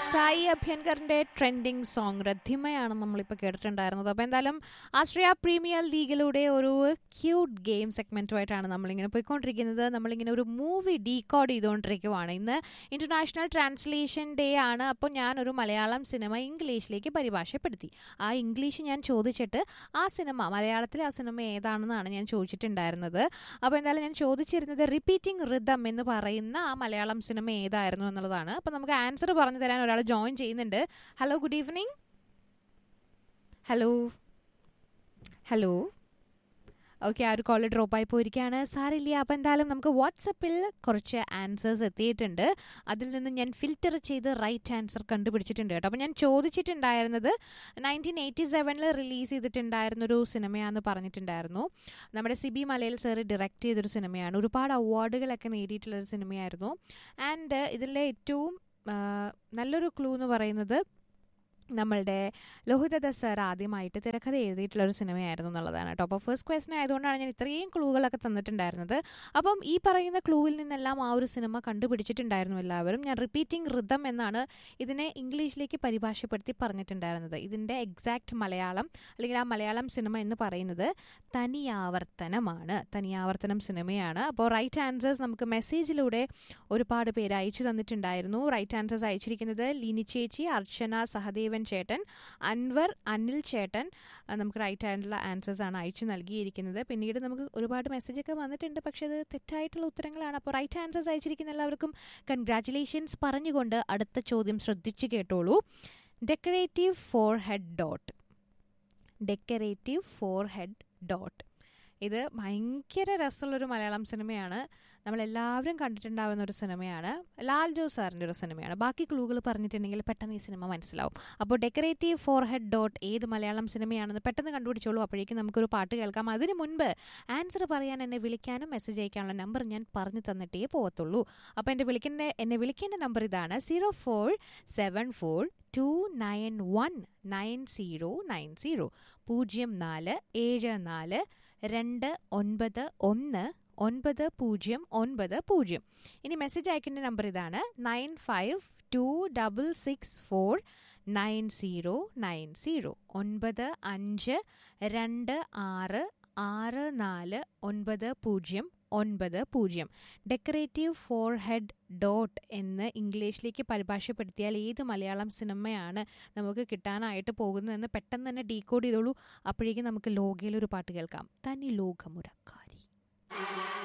Sai അഭ്യങ്കറിന്റെ trending song രഥിമയാണ് നമ്മളിപ്പോൾ കേട്ടിട്ടുണ്ടായിരുന്നത്. അപ്പോൾ എന്തായാലും ആസ്ട്രിയ പ്രീമിയർ ലീഗിലൂടെ ഒരു ക്യൂട്ട് ഗെയിം സെഗ്മെൻറ്റുമായിട്ടാണ് നമ്മളിങ്ങനെ പോയിക്കൊണ്ടിരിക്കുന്നത്. നമ്മളിങ്ങനെ ഒരു മൂവി ഡീകോഡ് ചെയ്തുകൊണ്ടിരിക്കുവാണ്. ഇന്ന് ഇൻ്റർനാഷണൽ ട്രാൻസ്ലേഷൻ ഡേ ആണ്. അപ്പോൾ ഞാനൊരു മലയാളം സിനിമ ഇംഗ്ലീഷിലേക്ക് പരിഭാഷപ്പെടുത്തി. ആ ഇംഗ്ലീഷ് ഞാൻ ചോദിച്ചിട്ട് ആ സിനിമ മലയാളത്തിലെ ആ സിനിമ ഏതാണെന്നാണ് ഞാൻ ചോദിച്ചിട്ടുണ്ടായിരുന്നത്. അപ്പോൾ എന്തായാലും ഞാൻ ചോദിച്ചിരുന്നത് റിപ്പീറ്റിംഗ് റിതം എന്ന് പറയുന്ന ആ മലയാളം സിനിമ ഏതായിരുന്നു എന്നുള്ളതാണ്. അപ്പോൾ നമുക്ക് ആൻസർ പറഞ്ഞു തരാൻ ഒരാൾ ജോയിൻ ചെയ്യുന്നുണ്ട്. Hello, good evening. Hello hello okay, ആ ഒരു കോൾ ഡ്രോപ്പായി പോയിരിക്കുകയാണ്. സാരില്ല. അപ്പോൾ എന്തായാലും നമുക്ക് വാട്സപ്പിൽ കുറച്ച് ആൻസേഴ്സ് എത്തിയിട്ടുണ്ട്. അതിൽ നിന്ന് ഞാൻ ഫിൽറ്റർ ചെയ്ത് റൈറ്റ് ആൻസർ കണ്ടുപിടിച്ചിട്ടുണ്ട് കേട്ടോ. അപ്പോൾ ഞാൻ ചോദിച്ചിട്ടുണ്ടായിരുന്നത് 1987 റിലീസ് ചെയ്തിട്ടുണ്ടായിരുന്നൊരു സിനിമയാണെന്ന് പറഞ്ഞിട്ടുണ്ടായിരുന്നു. നമ്മുടെ സിബി മലയിൽ സാറ് ഡയറക്റ്റ് ചെയ്തൊരു സിനിമയാണ്. ഒരുപാട് അവാർഡുകളൊക്കെ നേടിയിട്ടുള്ളൊരു സിനിമയായിരുന്നു. ആൻഡ് ഇതിലെ ഏറ്റവും നല്ലൊരു ക്ലൂ എന്ന് പറയുന്നത് നമ്മളുടെ ലോഹിതദ സാർ ആദ്യമായിട്ട് തിരക്കഥ എഴുതിയിട്ടുള്ളൊരു സിനിമയായിരുന്നു എന്നുള്ളതാണ് കേട്ടോ. അപ്പോൾ ഫസ്റ്റ് ക്വസ്റ്റൻ ആയതുകൊണ്ടാണ് ഞാൻ ഇത്രയും ക്ലൂകളൊക്കെ തന്നിട്ടുണ്ടായിരുന്നത്. അപ്പം ഈ പറയുന്ന ക്ലൂവിൽ നിന്നെല്ലാം ആ ഒരു സിനിമ കണ്ടുപിടിച്ചിട്ടുണ്ടായിരുന്നു എല്ലാവരും. ഞാൻ റിപ്പീറ്റിംഗ് റിതം എന്നാണ് ഇതിനെ ഇംഗ്ലീഷിലേക്ക് പരിഭാഷപ്പെടുത്തി പറഞ്ഞിട്ടുണ്ടായിരുന്നത്. ഇതിൻ്റെ എക്സാക്റ്റ് മലയാളം അല്ലെങ്കിൽ ആ മലയാളം സിനിമ എന്ന് പറയുന്നത് തനിയാവർത്തനമാണ്. തനിയാവർത്തനം സിനിമയാണ്. അപ്പോൾ റൈറ്റ് ആൻസേഴ്സ് നമുക്ക് മെസ്സേജിലൂടെ ഒരുപാട് പേര് അയച്ചു തന്നിട്ടുണ്ടായിരുന്നു. റൈറ്റ് ആൻസേഴ്സ് അയച്ചിരിക്കുന്നത് ലിനി ചേച്ചി, അർച്ചന സഹദേവൻ ചേട്ടൻ, അൻവർ, അനിൽ ചേട്ടൻ നമുക്ക് റൈറ്റ് ആയിട്ടുള്ള ആൻസേഴ്സ് ആണ് അയച്ചു നൽകിയിരിക്കുന്നത്. പിന്നീട് നമുക്ക് ഒരുപാട് മെസ്സേജൊക്കെ വന്നിട്ടുണ്ട്, പക്ഷേ അത് തെറ്റായിട്ടുള്ള ഉത്തരങ്ങളാണ്. അപ്പോൾ റൈറ്റ് ആൻസേഴ്സ് അയച്ചിരിക്കുന്ന എല്ലാവർക്കും കൺഗ്രാറ്റുലേഷൻസ് പറഞ്ഞുകൊണ്ട് അടുത്ത ചോദ്യം ശ്രദ്ധിച്ചു കേട്ടോളൂ. Decorative forehead dot. Decorative forehead dot. ഇത് ഭയങ്കര രസമുള്ളൊരു മലയാളം സിനിമയാണ്. നമ്മളെല്ലാവരും കണ്ടിട്ടുണ്ടാവുന്ന ഒരു സിനിമയാണ്. ലാൽ ജോസ് സാറിൻ്റെ ഒരു സിനിമയാണ്. ബാക്കി ക്ലൂകൾ പറഞ്ഞിട്ടുണ്ടെങ്കിൽ പെട്ടെന്ന് ഈ സിനിമ മനസ്സിലാവും. അപ്പോൾ ഡെക്കറേറ്റീവ് ഫോർഹെഡ് ഡോട്ട് ഏത് മലയാളം സിനിമയാണെന്ന് പെട്ടെന്ന് കണ്ടുപിടിച്ചോളൂ. അപ്പോഴേക്കും നമുക്കൊരു പാട്ട് കേൾക്കാം. അതിന് മുൻപ് ആൻസർ പറയാൻ എന്നെ വിളിക്കാനും മെസ്സേജ് അയക്കാനുള്ള നമ്പർ ഞാൻ പറഞ്ഞു തന്നിട്ടേ പോകത്തുള്ളൂ. അപ്പോൾ എന്നെ വിളിക്കേണ്ട നമ്പർ ഇതാണ്: 0474 2919090 0474 2919090. ഇനി മെസ്സേജ് അയക്കേണ്ട നമ്പർ ഇതാണ്: 9526499090 9526669090. ഡെക്കറേറ്റീവ് ഫോർഹെഡ് ഡോട്ട് എന്ന് ഇംഗ്ലീഷിലേക്ക് പരിഭാഷപ്പെടുത്തിയാൽ ഏത് മലയാളം സിനിമയാണ് നമുക്ക് കിട്ടാനായിട്ട് പോകുന്നതെന്ന് പെട്ടെന്ന് തന്നെ ഡീകോഡ് ചെയ്തോളൂ. അപ്പോഴേക്കും നമുക്ക് ലോകയിലൊരു പാട്ട് കേൾക്കാം. തനി ലോകമുരക്കാരി.